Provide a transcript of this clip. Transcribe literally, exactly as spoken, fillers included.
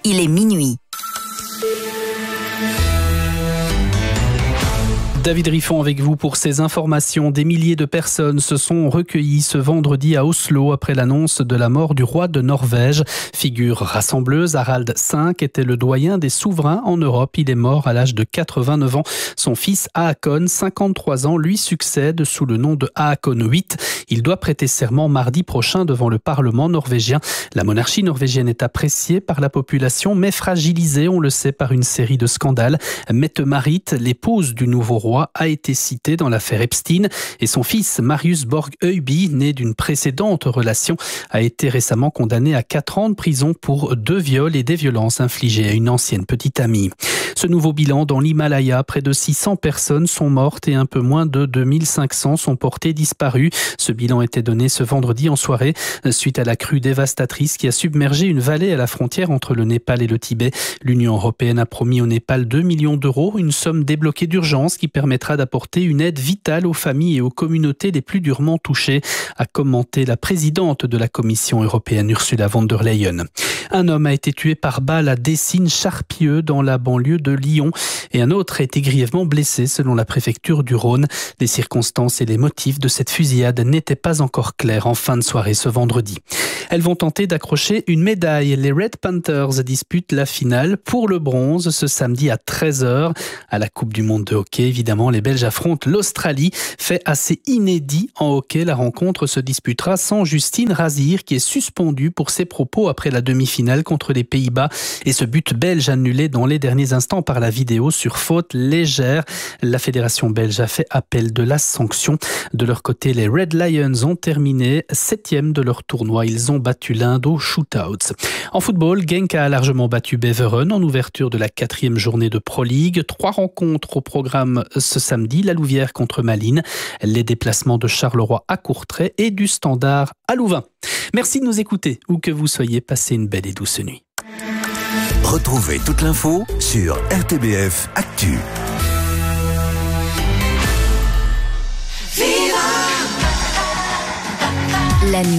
il est minuit. David Riffon avec vous pour ces informations. Des milliers de personnes se sont recueillies ce vendredi à Oslo après l'annonce de la mort du roi de Norvège. Figure rassembleuse, Harald cinq était le doyen des souverains en Europe. Il est mort à l'âge de quatre-vingt-neuf ans. Son fils Haakon, cinquante-trois ans, lui succède sous le nom de Haakon huit. Il doit prêter serment mardi prochain devant le Parlement norvégien. La monarchie norvégienne est appréciée par la population, mais fragilisée, on le sait, par une série de scandales. Mette-Marit, l'épouse du nouveau roi, a été cité dans l'affaire Epstein et son fils Marius Borg Øiby, né d'une précédente relation, a été récemment condamné à quatre ans de prison pour deux viols et des violences infligées à une ancienne petite amie. Ce nouveau bilan dans l'Himalaya, près de six cents personnes sont mortes et un peu moins de deux mille cinq cents sont portées disparues. Ce bilan était donné ce vendredi en soirée suite à la crue dévastatrice qui a submergé une vallée à la frontière entre le Népal et le Tibet. L'Union européenne a promis au Népal deux millions d'euros, une somme débloquée d'urgence qui permettra d'apporter une aide vitale aux familles et aux communautés les plus durement touchées, a commenté la présidente de la Commission européenne Ursula von der Leyen. Un homme a été tué par balle à Dessines-Charpieu dans la banlieue de Lyon et un autre a été grièvement blessé selon la préfecture du Rhône. Les circonstances et les motifs de cette fusillade n'étaient pas encore clairs en fin de soirée ce vendredi. Elles vont tenter d'accrocher une médaille. Les Red Panthers disputent la finale pour le bronze ce samedi à treize heures. À la Coupe du Monde de hockey, évidemment, les Belges affrontent l'Australie. Fait assez inédit en hockey, la rencontre se disputera sans Justine Razir qui est suspendue pour ses propos après la demi-finale contre les Pays-Bas et ce but belge annulé dans les derniers instants par la vidéo sur faute légère. La fédération belge a fait appel de la sanction. De leur côté, les Red Lions ont terminé septième de leur tournoi. Ils ont battu l'Inde aux shootouts. En football, Genk a largement battu Beveren en ouverture de la quatrième journée de Pro League. Trois rencontres au programme ce samedi. La Louvière contre Malines, les déplacements de Charleroi à Courtrai et du Standard à Louvain. Merci de nous écouter, où que vous soyez, passez une belle et douce nuit. Retrouvez toute l'info sur R T B F Actu. La nuit.